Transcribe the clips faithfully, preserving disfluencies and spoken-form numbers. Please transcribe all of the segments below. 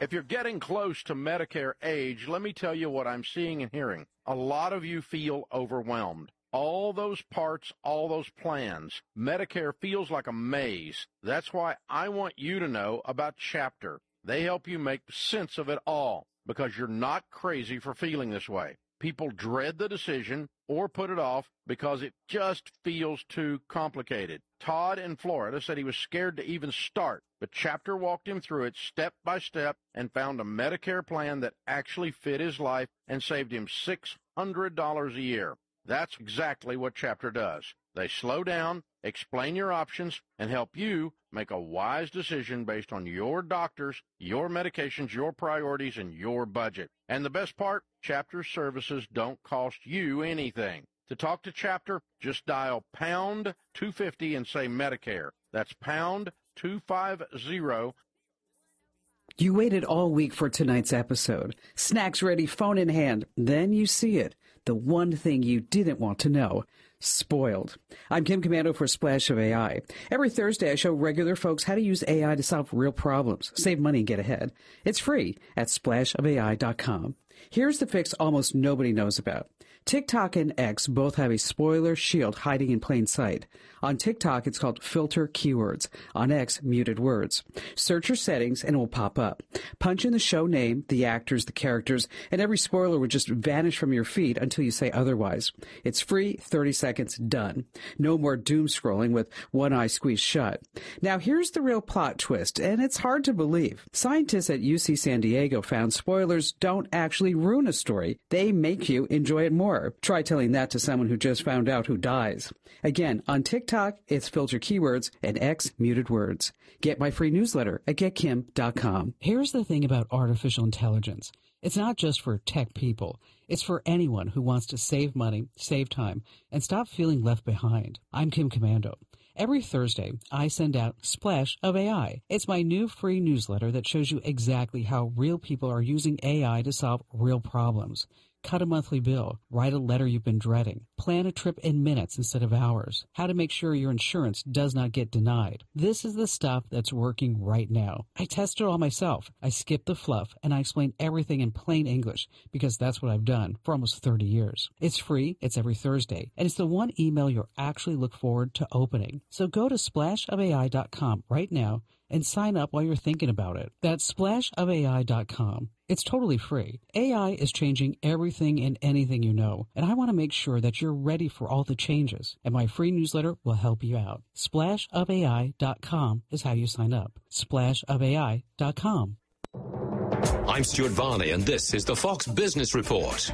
If you're getting close to Medicare age, let me tell you what I'm seeing and hearing. A lot of you feel overwhelmed. All those parts, all those plans. Medicare feels like a maze. That's why I want you to know about Chapter. They help you make sense of it all because you're not crazy for feeling this way. People dread the decision or put it off because it just feels too complicated. Todd in Florida said he was scared to even start, but Chapter walked him through it step by step and found a Medicare plan that actually fit his life and saved him six hundred dollars a year. That's exactly what Chapter does. They slow down, explain your options, and help you make a wise decision based on your doctors, your medications, your priorities, and your budget. And the best part, Chapter services don't cost you anything. To talk to Chapter, just dial pound two fifty and say Medicare. That's pound two fifty. You waited all week for tonight's episode. Snacks ready, phone in hand. Then you see it. The one thing you didn't want to know. Spoiled. I'm Kim Commando for Splash of A I. Every Thursday, I show regular folks how to use A I to solve real problems, save money, and get ahead. It's free at splash of A I dot com. Here's the fix almost nobody knows about. TikTok and X both have a spoiler shield hiding in plain sight. On TikTok, it's called Filter Keywords. On X, Muted Words. Search your settings and it will pop up. Punch in the show name, the actors, the characters, and every spoiler will just vanish from your feed until you say otherwise. It's free, thirty seconds, done. No more doom scrolling with one eye squeezed shut. Now, here's the real plot twist, and it's hard to believe. Scientists at U C San Diego found spoilers don't actually ruin a story. They make you enjoy it more. Try telling that to someone who just found out who dies. Again, on TikTok, it's Filter Keywords and X Muted Words. Get my free newsletter at get kim dot com. Here's the thing about artificial intelligence. It's not just for tech people. It's for anyone who wants to save money, save time, and stop feeling left behind. I'm Kim Commando. Every Thursday, I send out Splash of A I. It's my new free newsletter that shows you exactly how real people are using A I to solve real problems. Cut a monthly bill, write a letter you've been dreading, plan a trip in minutes instead of hours, how to make sure your insurance does not get denied. This is the stuff that's working right now. I test it all myself. I skip the fluff, and I explain everything in plain English because that's what I've done for almost thirty years. It's free, it's every Thursday, and it's the one email you'll actually look forward to opening. So go to splash of A I dot com right now and sign up while you're thinking about it. That's splash of A I dot com. It's totally free. A I is changing everything and anything you know, and I want to make sure that you're ready for all the changes, and my free newsletter will help you out. splash of A I dot com is how you sign up. splash of A I dot com. I'm Stuart Varney, and this is the Fox Business Report.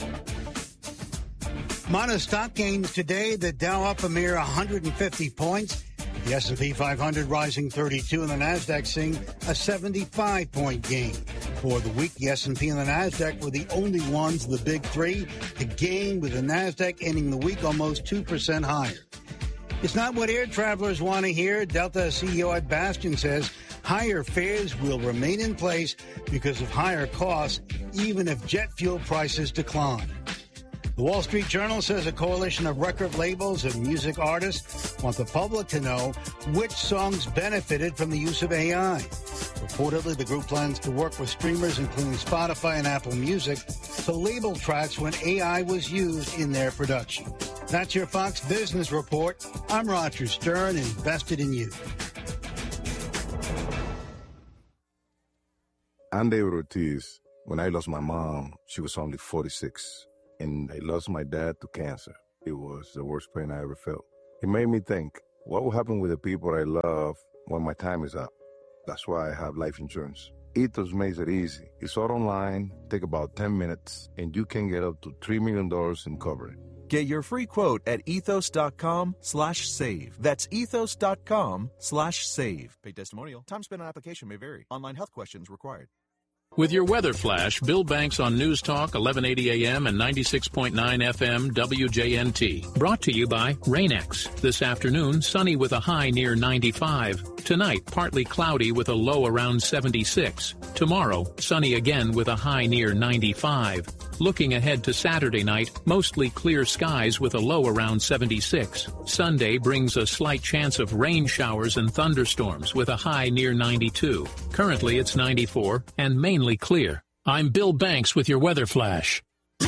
Mono stock gains today. The Dow up a mere one hundred fifty points. The S and P five hundred rising thirty-two, and the NASDAQ seeing a seventy-five point gain. For the week, the S and P and the NASDAQ were the only ones, the big three, to gain, with the NASDAQ ending the week almost two percent higher. It's not what air travelers want to hear. Delta C E O Ed Bastian says higher fares will remain in place because of higher costs, even if jet fuel prices decline. The Wall Street Journal says a coalition of record labels and music artists want the public to know which songs benefited from the use of A I. Reportedly, the group plans to work with streamers, including Spotify and Apple Music, to label tracks when A I was used in their production. That's your Fox Business Report. I'm Roger Stern, invested in you. I'm David Ortiz. When I lost my mom, she was only forty-six. And I lost my dad to cancer. It was the worst pain I ever felt. It made me think, what will happen with the people I love when my time is up? That's why I have life insurance. Ethos makes it easy. It's all online, take about ten minutes, and you can get up to three million dollars in coverage. Get your free quote at ethos.com slash save. That's ethos.com slash save. Paid testimonial. Time spent on application may vary. Online health questions required. With your weather flash, Bill Banks on News Talk, eleven eighty A M and ninety-six point nine F M W J N T. Brought to you by Rain-X. This afternoon, sunny with a high near ninety-five. Tonight, partly cloudy with a low around seventy-six. Tomorrow, sunny again with a high near ninety-five. Looking ahead to Saturday night, mostly clear skies with a low around seventy-six. Sunday brings a slight chance of rain showers and thunderstorms with a high near ninety-two. Currently, it's ninety-four and mainly clear. I'm Bill Banks with your weather flash.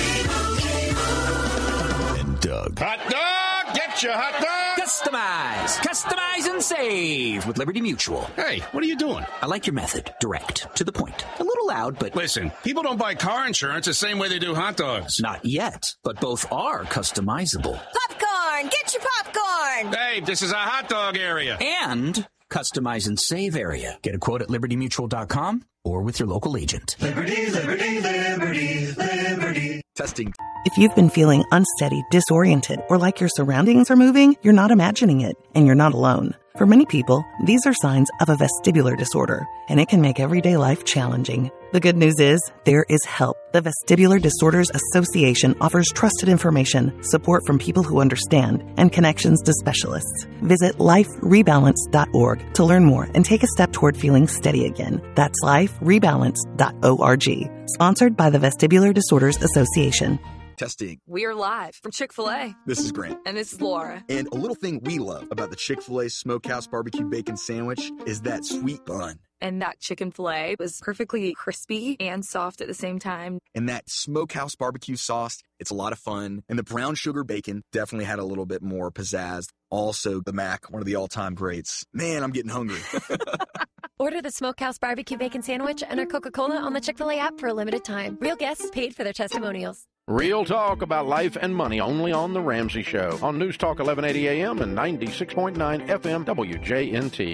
And Doug. Hot dog! Get your hot dog! Customize, customize and save with Liberty Mutual. Hey, what are you doing? I like your method. Direct, to the point. A little loud, but... Listen, people don't buy car insurance the same way they do hot dogs. Not yet, but both are customizable. Popcorn! Get your popcorn! Hey, this is a hot dog area. And customize and save area. Get a quote at liberty mutual dot com or with your local agent. Liberty, liberty, liberty, liberty. Testing. If you've been feeling unsteady, disoriented, or like your surroundings are moving, you're not imagining it, and you're not alone. For many people, these are signs of a vestibular disorder, and it can make everyday life challenging. The good news is, there is help. The Vestibular Disorders Association offers trusted information, support from people who understand, and connections to specialists. Visit life rebalance dot org to learn more and take a step toward feeling steady again. That's life rebalance dot org. Sponsored by the Vestibular Disorders Association. Testing. We're live from Chick-fil-A. This is Grant. And this is Laura. And a little thing we love about the Chick-fil-A Smokehouse Barbecue Bacon Sandwich is that sweet bun. And that chicken filet was perfectly crispy and soft at the same time. And that Smokehouse Barbecue sauce, it's a lot of fun. And the brown sugar bacon definitely had a little bit more pizzazz. Also, the Mac, one of the all-time greats. Man, I'm getting hungry. Order the Smokehouse Barbecue Bacon Sandwich and our Coca-Cola on the Chick-fil-A app for a limited time. Real guests paid for their testimonials. Real talk about life and money only on The Ramsey Show on News Talk eleven eighty A M and ninety-six point nine F M W J N T.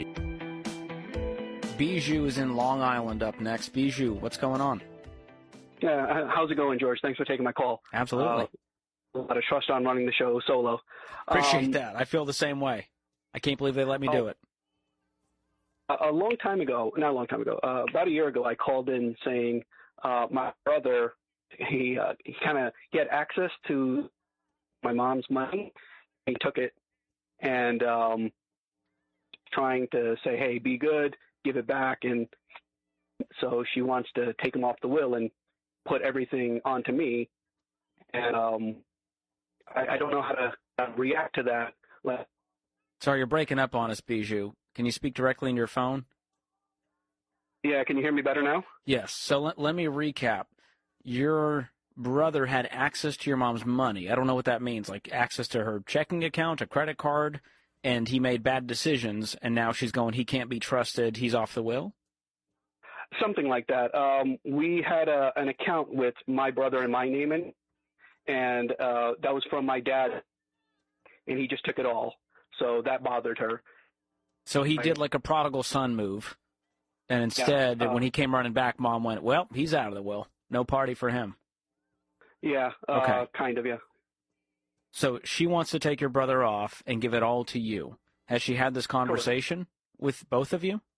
Bijou is in Long Island up next. Bijou, what's going on? Yeah, how's it going, George? Thanks for taking my call. Absolutely. Uh, a lot of trust on running the show solo. Appreciate um, that. I feel the same way. I can't believe they let me oh, do it. A, a long time ago, not a long time ago, uh, about a year ago, I called in saying uh, my brother, he uh, he kind of he had access to my mom's money. He took it and um, trying to say, hey, be good, give it back. And so she wants to take him off the will and put everything onto me. And um, I, I don't know how to uh, react to that. Sorry, you're breaking up on us, Bijou. Can you speak directly in your phone? Yeah, can you hear me better now? Yes. So let, let me recap. Your brother had access to your mom's money. I don't know what that means, like access to her checking account, a credit card, and he made bad decisions, and now she's going, he can't be trusted, he's off the will? Something like that. Um, we had a, an account with my brother and my name in, and uh, that was from my dad, and he just took it all. So that bothered her. So he did like a prodigal son move, and instead, yeah, uh, when he came running back, Mom went, well, he's out of the will. No party for him. Yeah, uh, okay. kind of, yeah. So she wants to take your brother off and give it all to you. Has she had this conversation Correct. with both of you?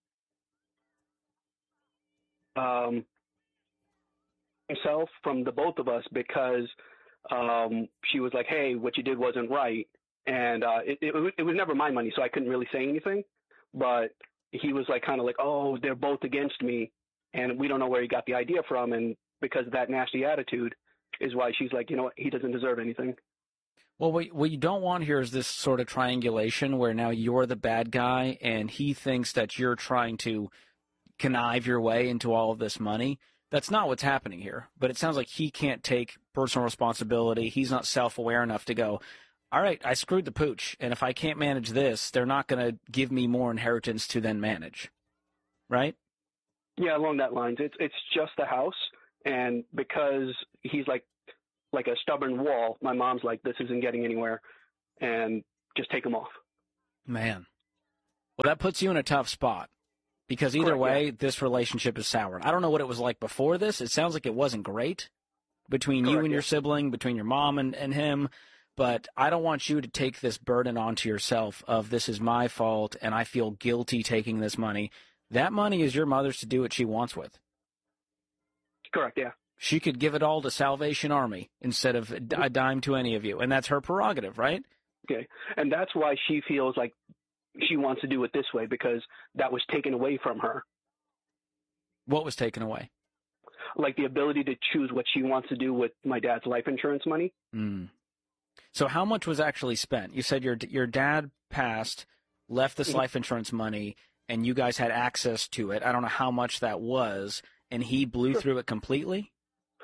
Um, himself from the both of us, because um, she was like, hey, what you did wasn't right. And uh, it, it, it was never my money, so I couldn't really say anything. But he was like, kind of like, oh, they're both against me. And we don't know where he got the idea from. And because of that nasty attitude is why she's like, you know what, he doesn't deserve anything. Well, what, what you don't want here is this sort of triangulation where now you're the bad guy and he thinks that you're trying to connive your way into all of this money. That's not what's happening here. But it sounds like he can't take personal responsibility. He's not self-aware enough to go, all right, I screwed the pooch. And if I can't manage this, they're not going to give me more inheritance to then manage. Right? Yeah, along that lines. It's it's just the house, and because he's like like a stubborn wall, my mom's like, this isn't getting anywhere, and just take him off. Man. Well, that puts you in a tough spot, because either Correct, way, yeah. this relationship is soured. I don't know what it was like before this. It sounds like it wasn't great between Correct, you and yeah. your sibling, between your mom and, and him, but I don't want you to take this burden onto yourself of this is my fault, and I feel guilty taking this money. That money is your mother's to do what she wants with. Correct, yeah. She could give it all to Salvation Army instead of a dime to any of you, and that's her prerogative, right? Okay, and that's why she feels like she wants to do it this way, because that was taken away from her. What was taken away? Like the ability to choose what she wants to do with my dad's life insurance money. Mm. So how much was actually spent? You said your your dad passed, left this life insurance money, and you guys had access to it. I don't know how much that was, and he blew Sure. through it completely?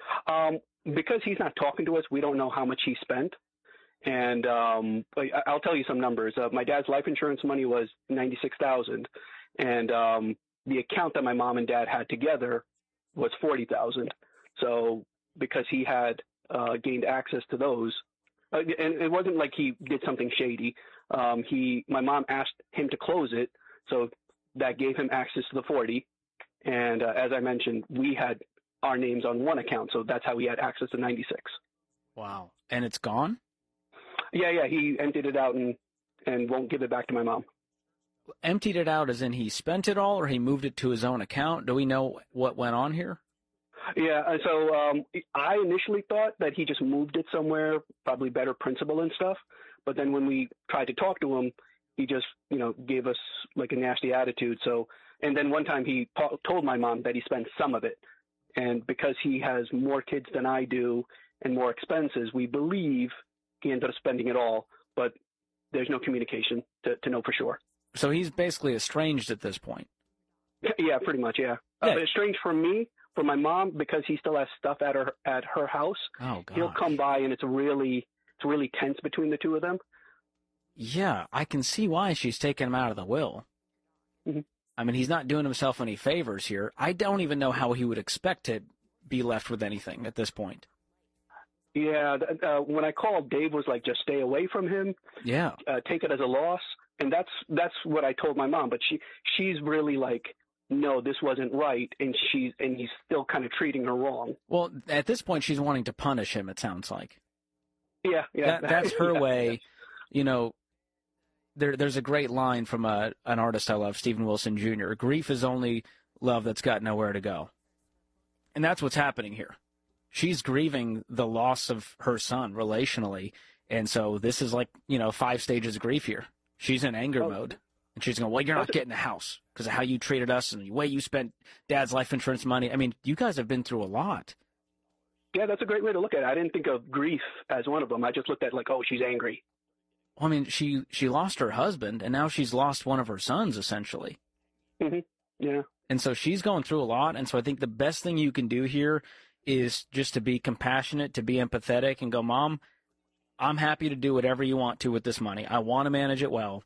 Um, because he's not talking to us, we don't know how much he spent. And um, I- I'll tell you some numbers. Uh, my dad's life insurance money was ninety-six thousand dollars, and um, the account that my mom and dad had together was forty thousand dollars. So because he had uh, gained access to those, uh, and it wasn't like he did something shady. Um, he, my mom asked him to close it, so that gave him access to the forty. And uh, as I mentioned, we had our names on one account, so that's how he had access to ninety-six. Wow. And it's gone? Yeah, yeah, he emptied it out and and won't give it back to my mom. Emptied it out as in he spent it all, or he moved it to his own account? Do we know what went on here? Yeah, uh, so um, I initially thought that he just moved it somewhere, probably better principal and stuff. But then when we tried to talk to him, he just, you know, gave us like a nasty attitude. So, and then one time he t- told my mom that he spent some of it. And because he has more kids than I do and more expenses, we believe he ended up spending it all. But there's no communication to, to know for sure. So he's basically estranged at this point. Yeah, pretty much, yeah. Yeah. Uh, but it's strange for me, for my mom, because he still has stuff at her at her house. Oh, God. He'll come by, and it's really it's really tense between the two of them. Yeah, I can see why she's taking him out of the will. Mm-hmm. I mean, he's not doing himself any favors here. I don't even know how he would expect to be left with anything at this point. Yeah, th- uh, when I called, Dave was like, "Just stay away from him. Yeah. Uh, take it as a loss." And that's that's what I told my mom. But she she's really like, "No, this wasn't right," and she's and he's still kind of treating her wrong. Well, at this point, she's wanting to punish him, it sounds like. Yeah, yeah. That, that's her Yeah. way. You know, there, there's a great line from a, an artist I love, Stephen Wilson Junior Grief is only love that's got nowhere to go. And that's what's happening here. She's grieving the loss of her son relationally. And so this is like, you know, five stages of grief here. She's in anger Oh. mode. And she's going, well, you're not getting the house because of how you treated us and the way you spent dad's life insurance money. I mean, you guys have been through a lot. Yeah, that's a great way to look at it. I didn't think of grief as one of them. I just looked at like, oh, she's angry. Well, I mean, she, she lost her husband, and now she's lost one of her sons, essentially. Mm-hmm. Yeah. And so she's going through a lot, and so I think the best thing you can do here is just to be compassionate, to be empathetic, and go, Mom, I'm happy to do whatever you want to with this money. I want to manage it well.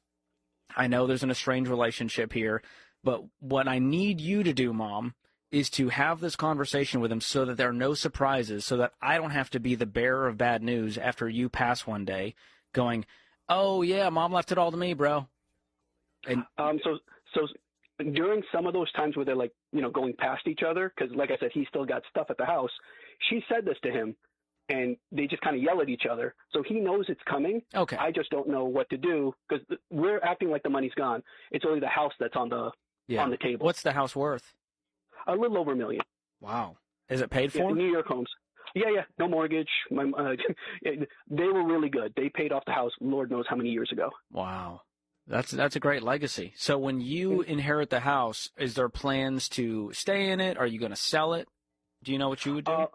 I know there's an estranged relationship here, but what I need you to do, Mom, is to have this conversation with him so that there are no surprises, so that I don't have to be the bearer of bad news after you pass one day going, oh, yeah, Mom left it all to me, bro. And Um, so, so during some of those times where they're like, you know, going past each other, because like I said, he's still got stuff at the house. She said this to him, and they just kind of yell at each other. So he knows it's coming. Okay. I just don't know what to do because we're acting like the money's gone. It's only the house that's on the yeah. on the table. What's the house worth? A little over a million. Wow. Is it paid for? Yeah, New York homes. Yeah, yeah, no mortgage. My, uh, they were really good. They paid off the house, Lord knows how many years ago. Wow, that's that's a great legacy. So when you inherit the house, is there plans to stay in it? Are you going to sell it? Do you know what you would do? Uh,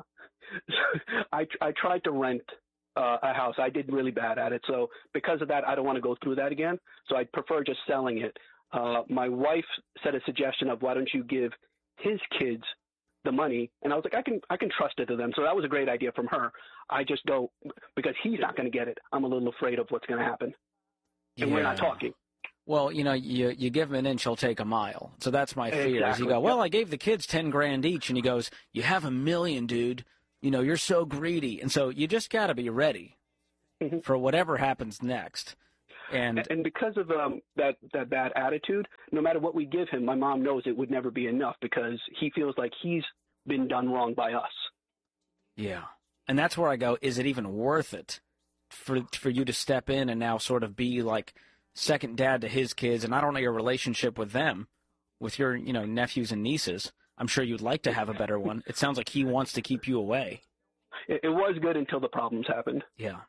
I I tried to rent uh, a house. I did really bad at it. So because of that, I don't want to go through that again. So I prefer just selling it. Uh, my wife said a suggestion of why don't you give his kids the money, and I was like, I can I can trust it to them. So that was a great idea from her. I just don't, because he's not going to get it. I'm a little afraid of what's going to happen, and yeah. we're not talking. Well, you know, you you give him an inch, he'll take a mile. So that's my fear. Exactly. Is you go, well, Yep. I gave the kids ten grand each, and he goes, you have a million, dude. You know, you're so greedy, and so you just got to be ready mm-hmm. for whatever happens next. And and because of um, that that bad attitude, no matter what we give him, my mom knows it would never be enough because he feels like he's been done wrong by us. yeah, and that's where I go. Is it even worth it for for you to step in and now sort of be like second dad to his kids? And I don't know your relationship with them, with your you know nephews and nieces. I'm sure you'd like to have a better one. It sounds like he wants to keep you away. It, it was good until the problems happened. Yeah.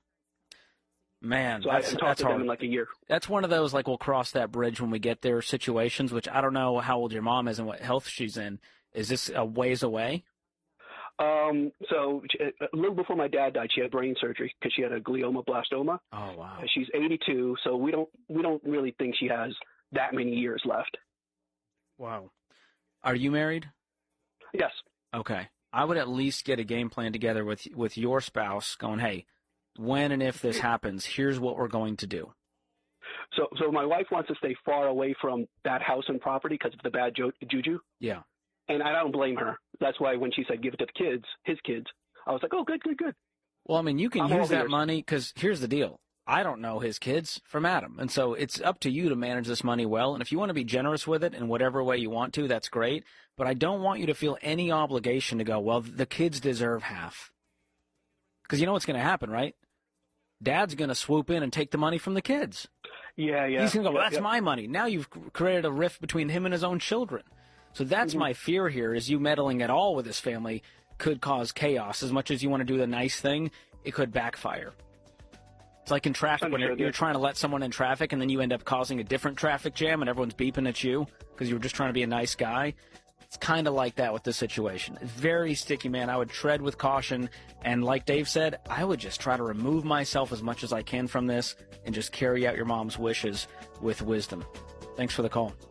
Man, so that's, I haven't that's talked to hard. them in like a year. That's one of those, like, we'll cross that bridge when we get there situations, which I don't know how old your mom is and what health she's in. Is this a ways away? Um, so a little before my dad died, she had brain surgery because she had a glioblastoma. Oh, wow. She's eighty-two, so we don't we don't really think she has that many years left. Wow. Are you married? Yes. Okay. I would at least get a game plan together with with your spouse going, hey, when and if this happens, here's what we're going to do. So so my wife wants to stay far away from that house and property because of the bad ju- juju. Yeah. And I don't blame her. That's why when she said give it to the kids, his kids, I was like, oh, good, good, good. Well, I mean, you can I'm use that yours. money because here's the deal. I don't know his kids from Adam. And so it's up to you to manage this money well. And if you want to be generous with it in whatever way you want to, that's great. But I don't want you to feel any obligation to go, well, the kids deserve half. Because you know what's going to happen, right? Dad's going to swoop in and take the money from the kids. Yeah, yeah. He's going to go, well, yeah, that's yeah. my money. Now you've created a rift between him and his own children. So that's Mm-hmm. my fear here is you meddling at all with this family could cause chaos. As much as you want to do the nice thing, it could backfire. It's like in traffic when you're, Understood, you're yeah. trying to let someone in traffic and then you end up causing a different traffic jam and everyone's beeping at you because you were just trying to be a nice guy. It's kind of like that with this situation. Very sticky, man. I would tread with caution. And like Dave said, I would just try to remove myself as much as I can from this and just carry out your mom's wishes with wisdom. Thanks for the call.